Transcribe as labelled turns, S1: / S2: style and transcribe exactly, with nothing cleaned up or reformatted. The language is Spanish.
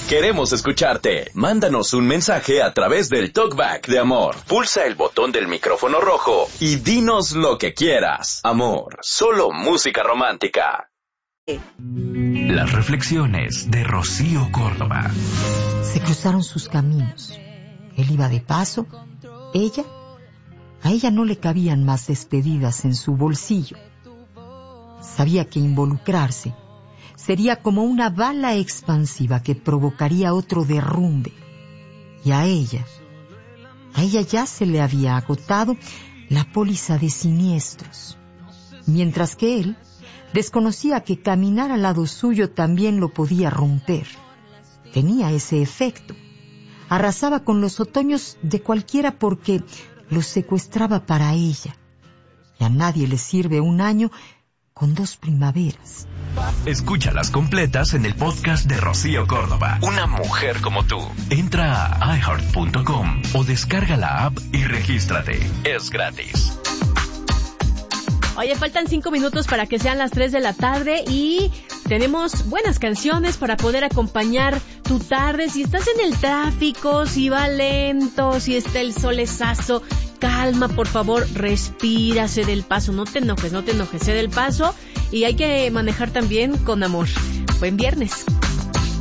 S1: Queremos escucharte. Mándanos un mensaje a través del Talkback de Amor. Pulsa el botón del micrófono rojo y dinos lo que quieras. Amor, solo música romántica.
S2: Las reflexiones de Rocío Córdoba.
S3: Se cruzaron sus caminos. Él iba de paso, ella... A ella no le cabían más despedidas en su bolsillo. Sabía que involucrarse sería como una bala expansiva que provocaría otro derrumbe. Y a ella, a ella ya se le había agotado la póliza de siniestros. Mientras que él desconocía que caminar al lado suyo también lo podía romper. Tenía ese efecto. Arrasaba con los otoños de cualquiera porque los secuestraba para ella. Y a nadie le sirve un año con dos primaveras.
S2: Escúchalas completas en el podcast de Rocío Córdoba. Una mujer como tú. Entra a i heart punto com o descarga la app y regístrate. Es gratis.
S4: Oye, faltan cinco minutos para que sean las tres de la tarde y tenemos buenas canciones para poder acompañar tu tarde. Si estás en el tráfico, si va lento, si está el solezazo, calma, por favor, respira, cede el paso. No te enojes, no te enojes, cede el paso y hay que manejar también con amor. Buen viernes.